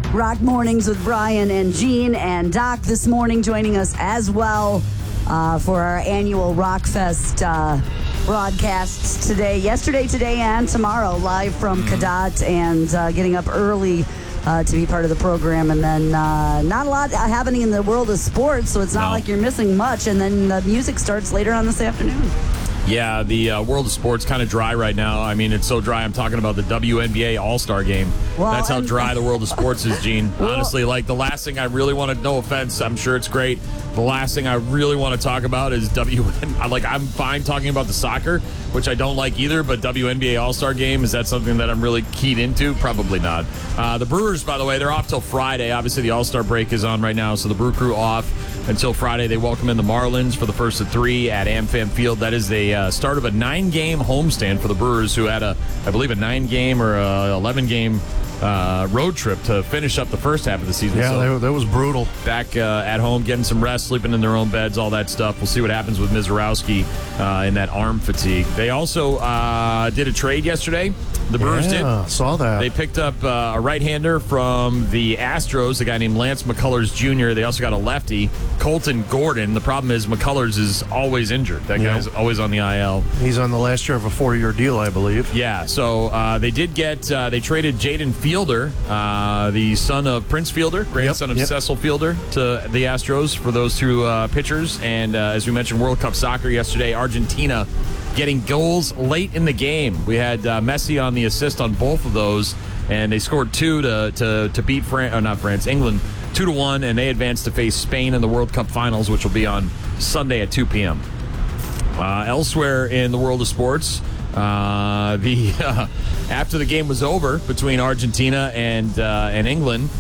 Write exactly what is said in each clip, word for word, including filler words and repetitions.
Rock Mornings with Brian and Gene, and Doc this morning joining us as well uh, for our annual Rockfest uh, broadcasts today, yesterday, today, and tomorrow, live from Cadott, and uh, getting up early uh, to be part of the program. And then uh, not a lot happening in the world of sports, so it's not No. like you're missing much. And then the music starts later on this afternoon. Yeah, the uh, world of sports kind of dry right now. I mean, it's so dry. I'm talking about the W N B A All-Star Game. Well, That's how and- dry the world of sports is, Gene. Well- Honestly, like the last thing I really want to, no offense, I'm sure it's great. The last thing I really want to talk about is W N. I Like, I'm fine talking about the soccer, which I don't like either, but W N B A All-Star Game, is that something that I'm really keyed into? Probably not. Uh, the Brewers, by the way, they're off till Friday. Obviously, the All-Star break is on right now, so the Brew Crew off until Friday. They welcome in the Marlins for the first of three at AmFam Field. That is the uh, start of a nine-game homestand for the Brewers, who had a, I believe, a nine-game or a eleven-game uh, road trip to finish up the first half of the season. Yeah, So that, that was brutal. back uh, at home, getting some rest, sleeping in their own beds, all that stuff. We'll see what happens with Mizorowski uh, in that arm fatigue. They also uh, did a trade yesterday. The Brewers yeah, did. saw that. They picked up uh, a right-hander from the Astros, a guy named Lance McCullers Junior They also got a lefty, Colton Gordon. The problem is McCullers is always injured. That Yeah. guy's always on the I L. He's on the last year of a four-year deal, I believe. Yeah, so uh, they did get, uh, they traded Jaden Fielder, uh, the son of Prince Fielder, grandson Yep, of yep. Cecil Fielder, to the Astros for those two uh, pitchers. And uh, as we mentioned, World Cup soccer yesterday, Argentina getting goals late in the game. We had uh, Messi on the assist on both of those, and they scored two to to, to beat France, or not France, England, two to one, and they advanced to face Spain in the World Cup finals, which will be on Sunday at two p.m. Uh, elsewhere in the world of sports, uh, the uh, after the game was over between Argentina and uh, and England,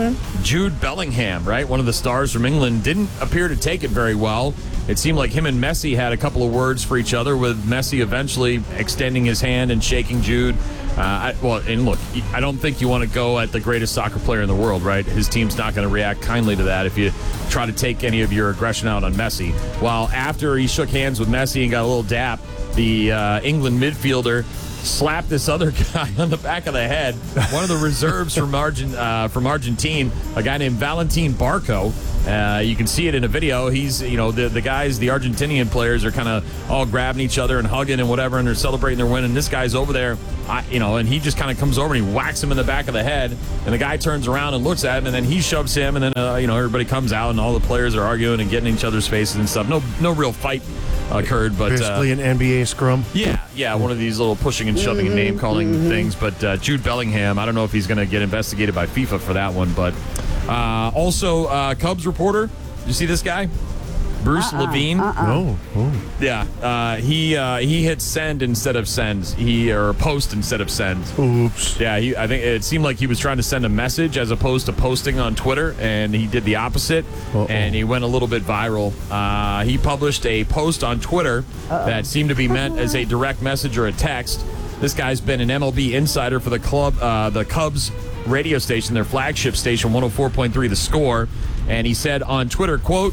Jude Bellingham, right, one of the stars from England, didn't appear to take it very well. It seemed like him and Messi had a couple of words for each other, with Messi eventually extending his hand and shaking Jude. Uh, I, well, and look, I don't think you want to go at the greatest soccer player in the world, right? His team's not going to react kindly to that if you try to take any of your aggression out on Messi. While after he shook hands with Messi and got a little dap, the uh, England midfielder slapped this other guy on the back of the head. One of the reserves from Argent, uh, from Argentine, a guy named Valentin Barco. Uh, you can see it in a video. He's, you know, the the guys, the Argentinian players are kind of all grabbing each other and hugging and whatever, and they're celebrating their win. And this guy's over there, I, you know, and he just kind of comes over and he whacks him in the back of the head. And the guy turns around and looks at him, and then he shoves him, and then uh, you know, everybody comes out, and all the players are arguing and getting in each other's faces and stuff. No, no real fight occurred, but Basically uh, an N B A scrum. yeah, yeah, one of these little pushing and shoving and name calling things. But uh, Jude Bellingham, I don't know if he's going to get investigated by FIFA for that one. But uh, also, uh, Cubs reporter, you see this guy, Bruce Uh-uh, Levine? uh-uh. Oh, oh. Yeah, uh, he uh, he hit send instead of send. He or post instead of send. Oops. Yeah, he, I think it seemed like he was trying to send a message as opposed to posting on Twitter, and he did the opposite, Uh-oh. and he went a little bit viral. Uh, he published a post on Twitter that seemed to be meant as a direct message or a text. This guy's been an M L B insider for the club, uh, the Cubs radio station, their flagship station, one oh four point three The Score, and he said on Twitter, quote,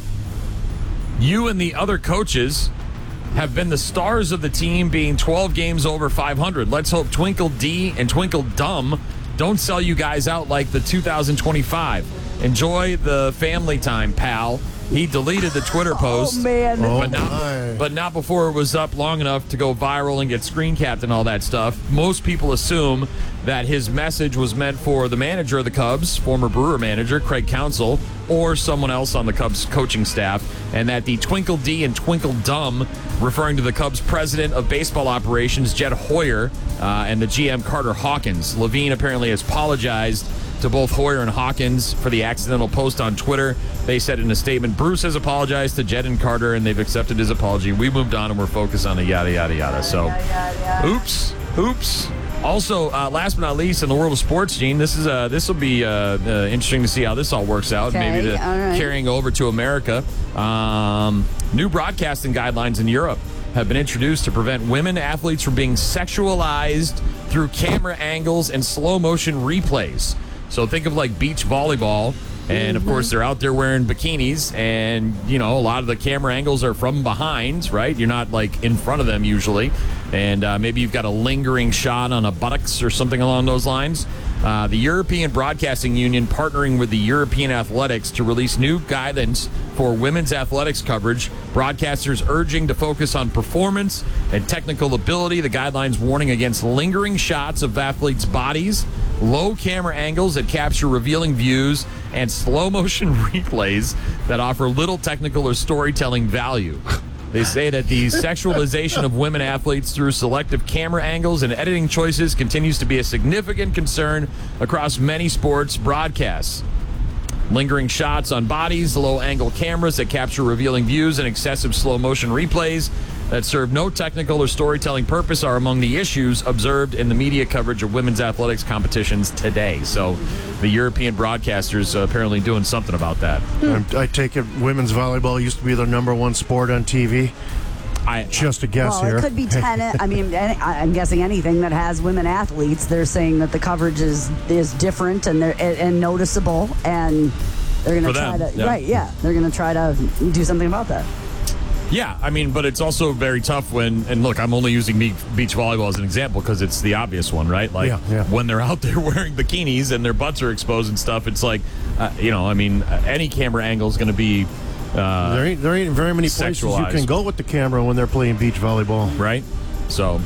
"You and the other coaches have been the stars of the team, being twelve games over five hundred. Let's hope Twinkle D and Twinkle Dumb don't sell you guys out like the two thousand twenty-five. Enjoy the family time, pal." He deleted the Twitter post. Oh, man. Oh, But my. not, but not before it was up long enough to go viral and get screen capped and all that stuff. Most people assume that his message was meant for the manager of the Cubs, former Brewer manager Craig Counsell, or someone else on the Cubs coaching staff, and that the Twinkle D and Twinkle Dumb, referring to the Cubs president of baseball operations, Jed Hoyer, uh, and the G M Carter Hawkins. Levine apparently has apologized to both Hoyer and Hawkins for the accidental post on Twitter. They said in a statement, Bruce has apologized to Jed and Carter, and they've accepted his apology. We moved on, and we're focused on the yada, yada, yada. So, oops, oops. Also, uh, last but not least, in the world of sports, Gene, this is uh, this will be uh, uh, interesting to see how this all works out. Okay, Maybe the, all right. carrying over to America. Um, new broadcasting guidelines in Europe have been introduced to prevent women athletes from being sexualized through camera angles and slow motion replays. So think of like beach volleyball. And, of course, they're out there wearing bikinis, and, you know, a lot of the camera angles are from behind, right? You're not, like, in front of them usually. And uh, maybe you've got a lingering shot on a buttocks or something along those lines. Uh, the European Broadcasting Union partnering with the European Athletics to release new guidance for women's athletics coverage. Broadcasters urging to focus on performance and technical ability. The guidelines warning against lingering shots of athletes' bodies, low camera angles that capture revealing views, and slow motion replays that offer little technical or storytelling value. They say that the sexualization of women athletes through selective camera angles and editing choices continues to be a significant concern across many sports broadcasts. Lingering shots on bodies, low-angle cameras that capture revealing views, and excessive slow-motion replays that serve no technical or storytelling purpose are among the issues observed in the media coverage of women's athletics competitions today. So the European broadcasters uh, apparently doing something about that. I, I take it women's volleyball used to be the number one sport on T V. I Just a guess well, here. it could be tennis. I mean, any, I'm guessing anything that has women athletes. They're saying that the coverage is is different and they're and, and noticeable, and they're going For to try them, to yeah. right. Yeah, they're going to try to do something about that. Yeah, I mean, but it's also very tough when, and look, I'm only using be- beach volleyball as an example because it's the obvious one, right? Like Yeah, yeah. when they're out there wearing bikinis and their butts are exposed and stuff, it's like, uh, you know, I mean, uh, any camera angle is going to be, uh, there ain't there ain't very many places you sexualized. can go with the camera when they're playing beach volleyball. right? So,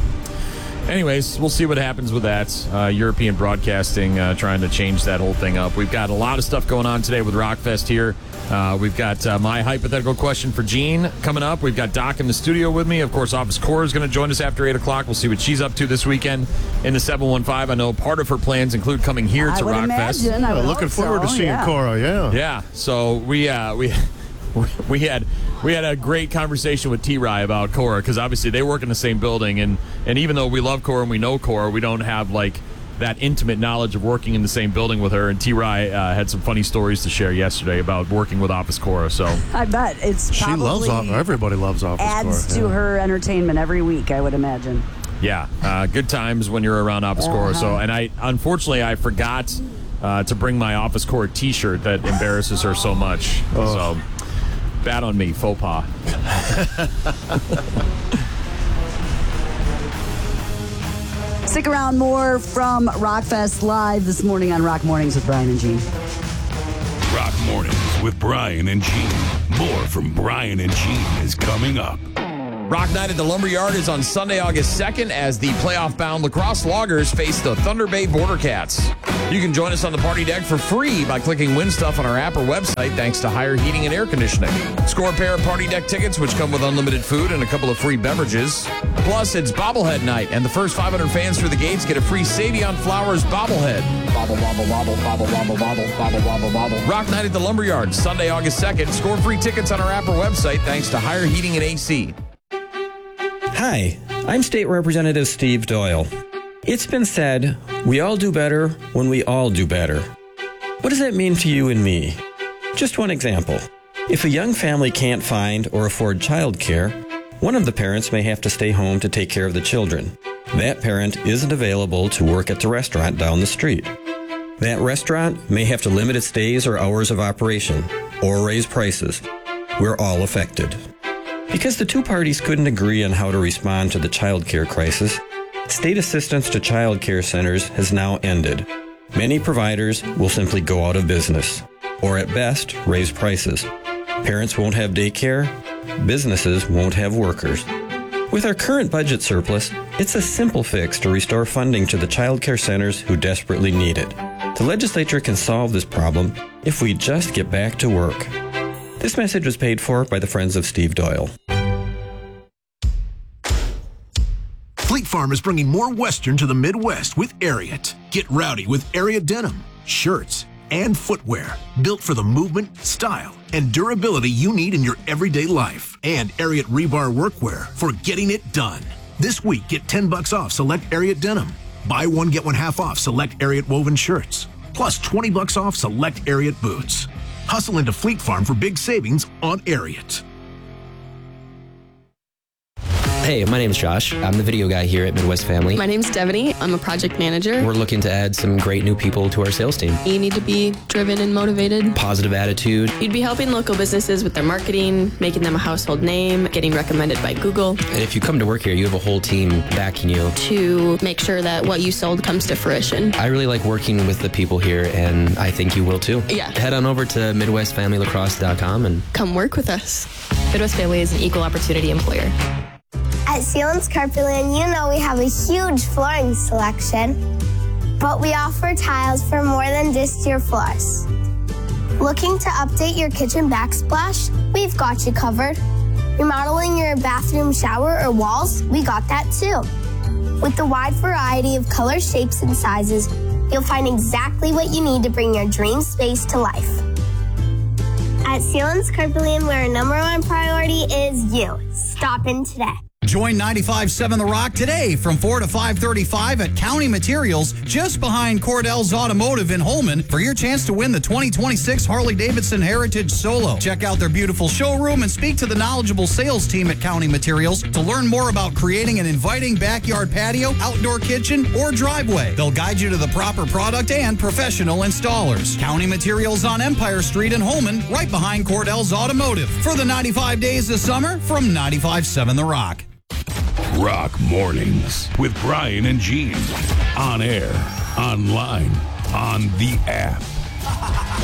anyways, we'll see what happens with that. Uh, European Broadcasting uh, trying to change that whole thing up. We've got a lot of stuff going on today with Rockfest here. Uh, we've got uh, my hypothetical question for Jean coming up. We've got Doc in the studio with me. Of course, Office Cora is going to join us after eight o'clock. We'll see what she's up to this weekend in the seven one five. I know part of her plans include coming here I to would Rockfest. imagine. I Uh, would looking hope forward so, to seeing yeah. Cora, yeah. Yeah, so we uh, we we had we had a great conversation with T-Ry about Cora because obviously they work in the same building, and and even though we love Cora and we know Cora, we don't have like that intimate knowledge of working in the same building with her. And T-Ry uh, had some funny stories to share yesterday about working with Office Cora. So I bet it's She loves probably Office. Everybody loves Office adds Cora. to yeah. her entertainment every week. I would imagine. yeah, uh, good times when you're around Office Cora. So and I unfortunately I forgot uh, to bring my Office Cora T-shirt that embarrasses her so much. So bad on me, faux pas. Stick around, more from Rockfest live this morning on Rock Mornings with Brian and Gene. Rock Mornings with Brian and Gene. More from Brian and Gene is coming up. Rock Night at the Lumberyard is on Sunday, August second, as the playoff-bound Lacrosse Loggers face the Thunder Bay Border Cats. You can join us on the party deck for free by clicking Win Stuff on our app or website, thanks to Higher Heating and Air Conditioning. Score a pair of party deck tickets, which come with unlimited food and a couple of free beverages. Plus, it's Bobblehead Night, and the first five hundred fans through the gates get a free Savion Flowers bobblehead. Bobble, wobble, wobble, bobble, wobble, wobble, bobble, wobble, wobble. Rock Night at the Lumberyard, Sunday, August second. Score free tickets on our app or website, thanks to Higher Heating and A C. Hi, I'm State Representative Steve Doyle. It's been said, we all do better when we all do better. What does that mean to you and me? Just one example. If a young family can't find or afford childcare, one of the parents may have to stay home to take care of the children. That parent isn't available to work at the restaurant down the street. That restaurant may have to limit its days or hours of operation, or raise prices. We're all affected. Because the two parties couldn't agree on how to respond to the child care crisis, state assistance to child care centers has now ended. Many providers will simply go out of business, or at best, raise prices. Parents won't have daycare, businesses won't have workers. With our current budget surplus, it's a simple fix to restore funding to the child care centers who desperately need it. The legislature can solve this problem if we just get back to work. This message was paid for by the Friends of Steve Doyle. Fleet Farm is bringing more Western to the Midwest with Ariat. Get rowdy with Ariat denim, shirts, and footwear built for the movement, style, and durability you need in your everyday life. And Ariat rebar workwear for getting it done. This week, get ten bucks off select Ariat denim. Buy one, get one half off select Ariat woven shirts. Plus twenty bucks off select Ariat boots. Hustle into Fleet Farm for big savings on Ariat. Hey, my name's Josh. I'm the video guy here at Midwest Family. My name's Devaney. I'm a project manager. We're looking to add some great new people to our sales team. You need to be driven and motivated. Positive attitude. You'd be helping local businesses with their marketing, making them a household name, getting recommended by Google. And if you come to work here, you have a whole team backing you. To make sure that what you sold comes to fruition. I really like working with the people here, and I think you will too. Yeah. Head on over to midwest family lacrosse dot com and come work with us. Midwest Family is an equal opportunity employer. At Sealands Carpeland, you know we have a huge flooring selection, but we offer tiles for more than just your floors. Looking to update your kitchen backsplash? We've got you covered. Remodeling your bathroom shower or walls? We got that too. With the wide variety of colors, shapes, and sizes, you'll find exactly what you need to bring your dream space to life. At Sealands Carpeland, where our number one priority is you. Stop in today. Join ninety-five point seven The Rock today from four to five thirty-five at County Materials, just behind Cordell's Automotive in Holman, for your chance to win the twenty twenty-six Harley-Davidson Heritage Solo. Check out their beautiful showroom and speak to the knowledgeable sales team at County Materials to learn more about creating an inviting backyard patio, outdoor kitchen, or driveway. They'll guide you to the proper product and professional installers. County Materials on Empire Street in Holman, right behind Cordell's Automotive. For the ninety-five days of summer from ninety-five point seven The Rock. Rock Mornings with Brian and Gene. On air, online, on the app.